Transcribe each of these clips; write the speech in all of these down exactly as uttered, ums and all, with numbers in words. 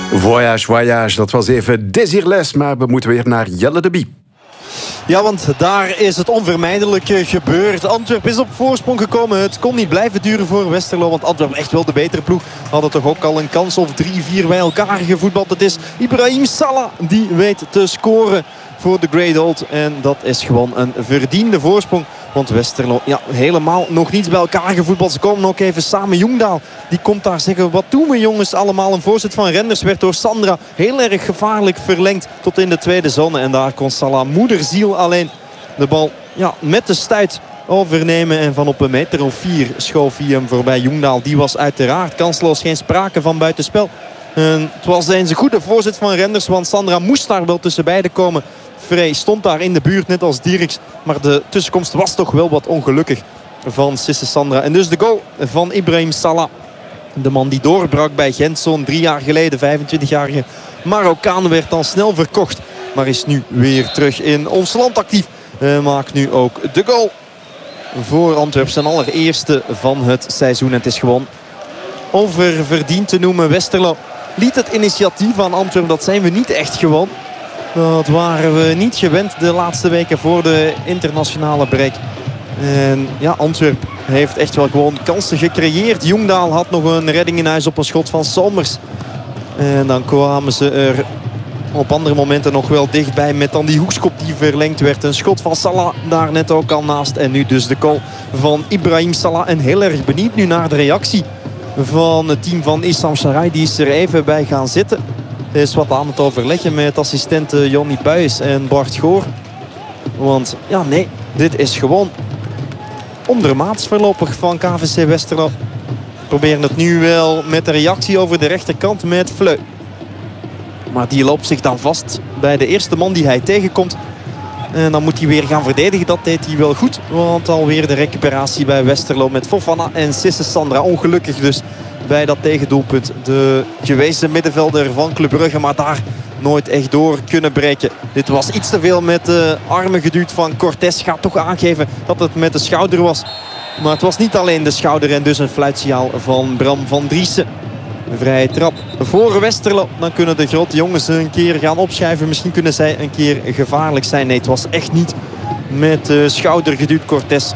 Voyage, voyage, dat was even Désirless, maar we moeten weer naar Jelle de Bie. Ja, want daar is het onvermijdelijke gebeurd. Antwerpen is op voorsprong gekomen. Het kon niet blijven duren voor Westerlo, want Antwerpen echt wel de betere ploeg. Hadden toch ook al een kans of drie, vier bij elkaar gevoetbald. Het is Ibrahim Salah die weet te scoren voor de Great Old. En dat is gewoon een verdiende voorsprong. Want Westerlo, ja, helemaal nog niets bij elkaar gevoetbald. Ze komen ook even samen. Jongdaal, die komt daar zeggen, wat doen we jongens allemaal? Een voorzet van Renders werd door Sandra heel erg gevaarlijk verlengd tot in de tweede zone. En daar kon Salah moederziel alleen de bal ja, met de stuit overnemen. En van op een meter of vier schoof hij hem voorbij. Jongdaal, die was uiteraard kansloos. Geen sprake van buitenspel. En het was eens een goede voorzet van Renders, want Sandra moest daar wel tussen beiden komen. Vrij stond daar in de buurt, net als Dieriks. Maar de tussenkomst was toch wel wat ongelukkig van Sisse Sandra. En dus de goal van Ibrahim Salah. De man die doorbrak bij Gent zo'n drie jaar geleden. vijfentwintigjarige Marokkaan werd dan snel verkocht. Maar is nu weer terug in ons land actief. Uh, maakt nu ook de goal voor Antwerpen. Zijn allereerste van het seizoen. En het is gewoon oververdiend te noemen. Westerlo liet het initiatief aan Antwerpen. Dat zijn we niet echt gewoon. Dat waren we niet gewend de laatste weken voor de internationale break. En ja, Antwerpen heeft echt wel gewoon kansen gecreëerd. Jongdaal had nog een redding in huis op een schot van Somers. En dan kwamen ze er op andere momenten nog wel dichtbij met dan die hoekschop die verlengd werd. Een schot van Salah daar net ook al naast. En nu dus de goal van Ibrahim Salah. En heel erg benieuwd nu naar de reactie van het team van Issam Sarai. Die is er even bij gaan zitten. Hij is wat aan het overleggen met assistenten Jonny Buijs en Bart Goor. Want ja, nee, dit is gewoon ondermaats voorlopig van K V C Westerlo. Proberen het nu wel met de reactie over de rechterkant met Fleu. Maar die loopt zich dan vast bij de eerste man die hij tegenkomt. En dan moet hij weer gaan verdedigen. Dat deed hij wel goed. Want alweer de recuperatie bij Westerlo met Fofana en Sisse Sandra. Ongelukkig dus bij dat tegendoelpunt. De gewezen middenvelder van Club Brugge, maar daar nooit echt door kunnen breken. Dit was iets te veel met de armen geduwd van Cortés. Gaat toch aangeven dat het met de schouder was. Maar het was niet alleen de schouder en dus een fluitsignaal van Bram van Driessen. Een vrije trap voor Westerlo. Dan kunnen de grote jongens een keer gaan opschuiven. Misschien kunnen zij een keer gevaarlijk zijn. Nee, het was echt niet met de schouder geduwd Cortés.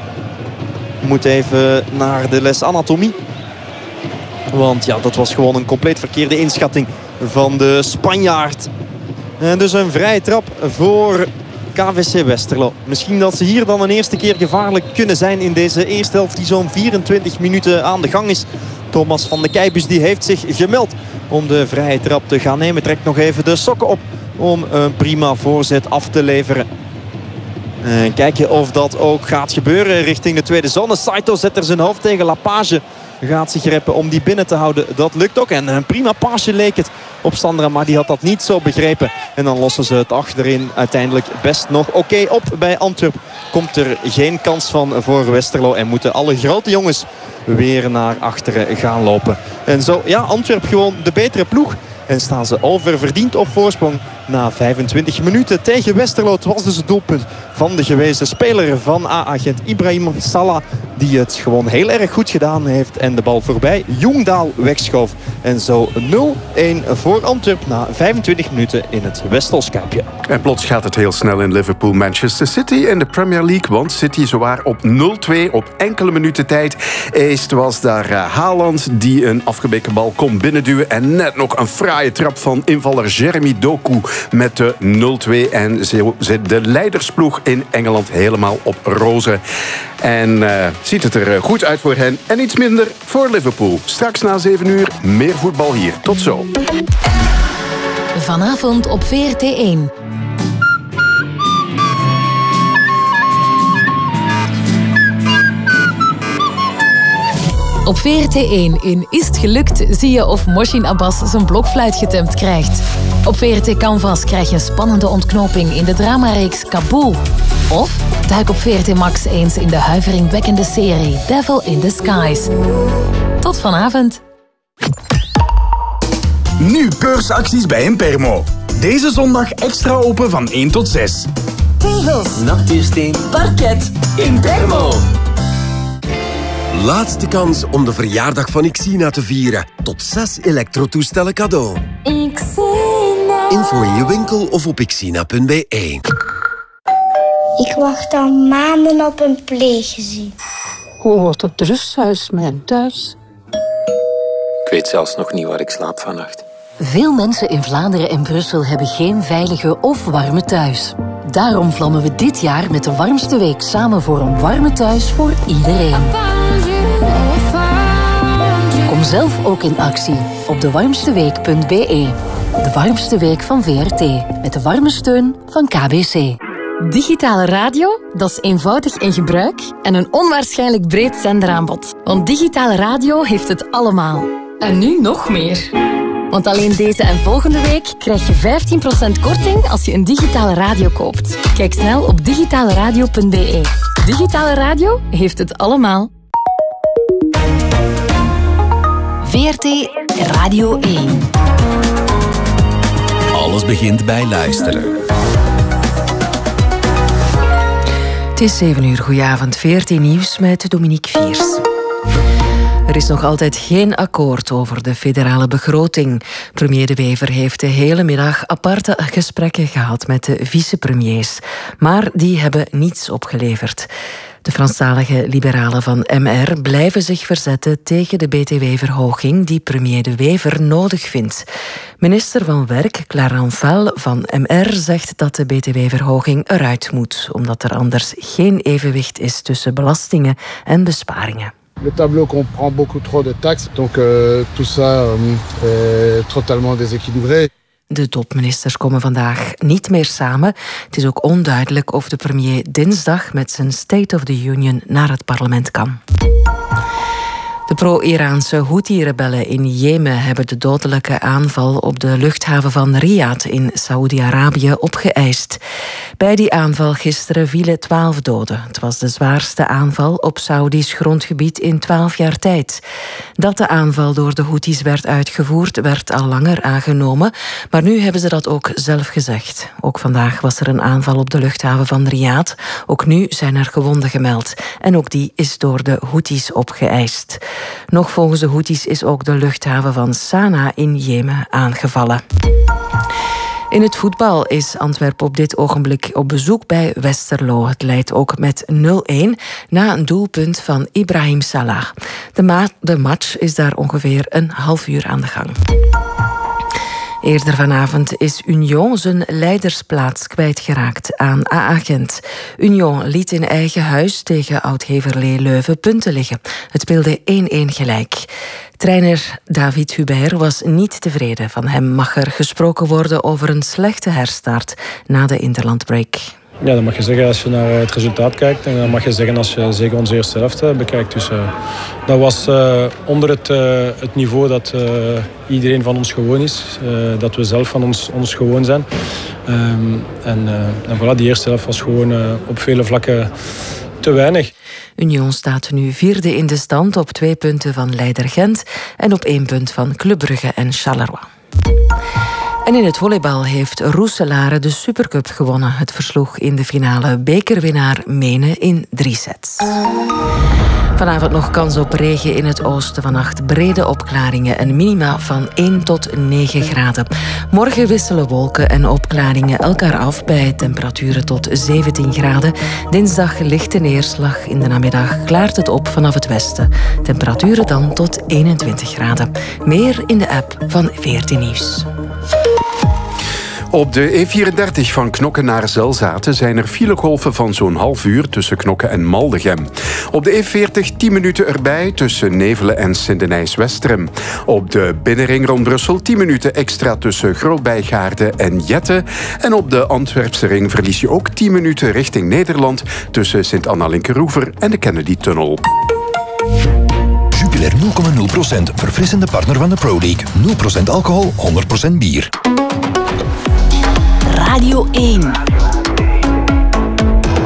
We moeten even naar de les anatomie. Want ja, dat was gewoon een compleet verkeerde inschatting van de Spanjaard. En dus een vrije trap voor K V C Westerlo. Misschien dat ze hier dan een eerste keer gevaarlijk kunnen zijn in deze eerste helft die zo'n vierentwintig minuten aan de gang is. Thomas van de Keibus die heeft zich gemeld om de vrije trap te gaan nemen. Trekt nog even de sokken op om een prima voorzet af te leveren. En kijken of dat ook gaat gebeuren richting de tweede zone. Saito zet er zijn hoofd tegen. Lapage gaat zich reppen om die binnen te houden. Dat lukt ook. En een prima paasje leek het op Sandra. Maar die had dat niet zo begrepen. En dan lossen ze het achterin uiteindelijk best nog oké okay op. Bij Antwerpen komt er geen kans van voor Westerlo. En moeten alle grote jongens weer naar achteren gaan lopen. En zo, ja, Antwerpen gewoon de betere ploeg. En staan ze oververdiend op voorsprong na vijfentwintig minuten tegen Westerlo. Het was dus het doelpunt van de gewezen speler van A-agent Ibrahim Salah. Die het gewoon heel erg goed gedaan heeft. En de bal voorbij Jongdaal wegschoof. En zo nul-een voor Antwerpen na vijfentwintig minuten in het Westels Kuipje. En plots gaat het heel snel in Liverpool-Manchester City in de Premier League. Want City zowaar op nul-twee op enkele minuten tijd. Eerst was daar Haaland die een afgebeken bal kon binnenduwen. En net nog een fraaie trap van invaller Jeremy Doku met de nul-twee. En zit de leidersploeg in Engeland helemaal op rozen. En uh, ziet het er goed uit voor hen. En iets minder voor Liverpool. Straks na zeven uur meer voetbal hier. Tot zo. Vanavond op V R T één. Op V R T één in Is het gelukt zie je of Moshin Abbas zijn blokfluit getemd krijgt. Op V R T Canvas krijg je een spannende ontknoping in de dramareeks Kaboel. Of duik op V R T Max eens in de huiveringwekkende serie Devil in Disguise. Tot vanavond. Nu beursacties bij Impermo. Deze zondag extra open van één tot zes. Tegels, nachtuursteen, parket, Impermo. Laatste kans om de verjaardag van Xina te vieren. Tot zes elektrotoestellen cadeau. Xina. Info in je winkel of op xina punt b e. Ik wacht al maanden op een pleeggezin. Hoe wordt het rusthuis mijn thuis? Ik weet zelfs nog niet waar ik slaap vannacht. Veel mensen in Vlaanderen en Brussel hebben geen veilige of warme thuis. Daarom vlammen we dit jaar met de warmste week samen voor een warme thuis voor iedereen. Kom zelf ook in actie op de warmste week punt b e. De warmste week van V R T. Met de warme steun van K B C. Digitale radio, dat is eenvoudig in gebruik en een onwaarschijnlijk breed zenderaanbod. Want digitale radio heeft het allemaal. En nu nog meer. Want alleen deze en volgende week krijg je vijftien procent korting als je een digitale radio koopt. Kijk snel op digitale radio punt b e. Digitale radio heeft het allemaal. V R T Radio één. Alles begint bij luisteren. Het is zeven uur, goedenavond. V R T Nieuws met Dominique Viers. Er is nog altijd geen akkoord over de federale begroting. Premier De Wever heeft de hele middag aparte gesprekken gehad met de vicepremiers. Maar die hebben niets opgeleverd. De Franstalige liberalen van M R blijven zich verzetten tegen de B T W-verhoging die premier De Wever nodig vindt. Minister van Werk, Clara Val van M R, zegt dat de B T W-verhoging eruit moet, omdat er anders geen evenwicht is tussen belastingen en besparingen. Le tableau comprend beaucoup trop de taxes, donc euh, tout ça euh, est totalement déséquilibré. De topministers komen vandaag niet meer samen. Het is ook onduidelijk of de premier dinsdag met zijn State of the Union naar het parlement kan. De pro-Iraanse Houthi-rebellen in Jemen hebben de dodelijke aanval op de luchthaven van Riyadh in Saoedi-Arabië opgeëist. Bij die aanval gisteren vielen twaalf doden. Het was de zwaarste aanval op Saoedisch grondgebied in twaalf jaar tijd. Dat de aanval door de Houthis werd uitgevoerd, werd al langer aangenomen, maar nu hebben ze dat ook zelf gezegd. Ook vandaag was er een aanval op de luchthaven van Riyadh. Ook nu zijn er gewonden gemeld. En ook die is door de Houthis opgeëist. Nog volgens de Houthis is ook de luchthaven van Sanaa in Jemen aangevallen. In het voetbal is Antwerpen op dit ogenblik op bezoek bij Westerlo. Het leidt ook met nul-een na een doelpunt van Ibrahim Salah. De, ma- de match is daar ongeveer een half uur aan de gang. Eerder vanavond is Union zijn leidersplaats kwijtgeraakt aan A A Gent. Union liet in eigen huis tegen Oud-Heverlee Leuven punten liggen. Het speelde één-één gelijk. Trainer David Hubert was niet tevreden. Van hem mag er gesproken worden over een slechte herstart na de interlandbreak. Ja, dat mag je zeggen als je naar het resultaat kijkt. En dat mag je zeggen als je zeker onze eerste helft bekijkt. Dus uh, dat was uh, onder het, uh, het niveau dat uh, iedereen van ons gewoon is. Uh, dat we zelf van ons, ons gewoon zijn. Um, en, uh, en voilà, die eerste helft was gewoon uh, op vele vlakken te weinig. Union staat nu vierde in de stand op twee punten van leider Gent en op één punt van Club Brugge en Charleroi. En in het volleybal heeft Roeselare de Supercup gewonnen. Het versloeg in de finale bekerwinnaar Menen in drie sets. Vanavond nog kans op regen in het oosten. Vannacht brede opklaringen en minima van één tot negen graden. Morgen wisselen wolken en opklaringen elkaar af bij temperaturen tot zeventien graden. Dinsdag lichte neerslag. In de namiddag klaart het op vanaf het westen. Temperaturen dan tot eenentwintig graden. Meer in de app van V R T Nieuws. Op de E vierendertig van Knokke naar Zelzaten zijn er filegolven van zo'n half uur tussen Knokke en Maldegem. Op de E veertig tien minuten erbij tussen Nevelen en Sint-Denijs-Westerem. Op de binnenring rond Brussel tien minuten extra tussen Grootbijgaarden en Jette. En op de Antwerpse ring verlies je ook tien minuten richting Nederland tussen Sint-Anna-Linkeroever en de Kennedy-tunnel. Jupiler nul komma nul procent, verfrissende partner van de Pro League. nul procent alcohol, honderd procent bier. Radio één.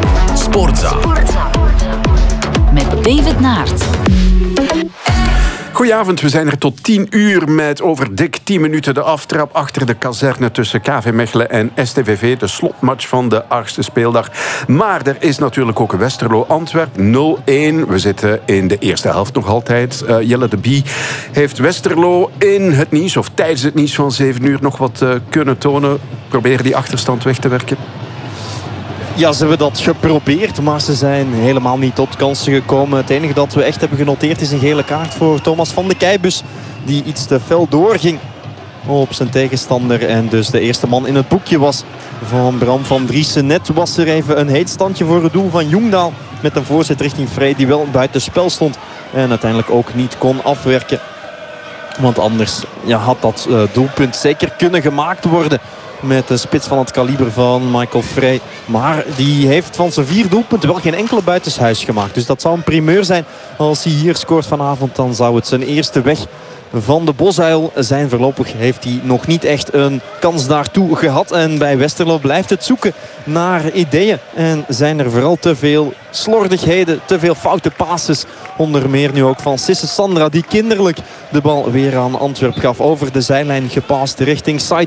Sportza. Met David Naert. Goedenavond, we zijn er tot tien uur met over dik tien minuten de aftrap achter de kazerne tussen K V Mechelen en S T V V. De slotmatch van de achtste speeldag. Maar er is natuurlijk ook Westerlo-Antwerpen nul een. We zitten in de eerste helft nog altijd. Uh, Jelle de Bie heeft Westerlo in het nieuws of tijdens het nieuws van zeven uur nog wat uh, kunnen tonen. Proberen die achterstand weg te werken. Ja, ze hebben dat geprobeerd, maar ze zijn helemaal niet tot kansen gekomen. Het enige dat we echt hebben genoteerd is een gele kaart voor Thomas van de Keibus, die iets te fel doorging op zijn tegenstander en dus de eerste man in het boekje was van Bram van Driessen. Net was er even een heet standje voor het doel van Jongdaal met een voorzet richting Vrij die wel buiten spel stond en uiteindelijk ook niet kon afwerken. Want anders ja, had dat uh, doelpunt zeker kunnen gemaakt worden met de spits van het kaliber van Michael Vrij. Maar die heeft van zijn vier doelpunten wel geen enkele buitenshuis gemaakt. Dus dat zou een primeur zijn. Als hij hier scoort vanavond, dan zou het zijn eerste weg van de Bosuil zijn. Voorlopig heeft hij nog niet echt een kans daartoe gehad. En bij Westerlo blijft het zoeken naar ideeën. En zijn er vooral te veel slordigheden, te veel foute passes. Onder meer nu ook van Sisse Sandra, die kinderlijk de bal weer aan Antwerp gaf. Over de zijlijn gepast richting side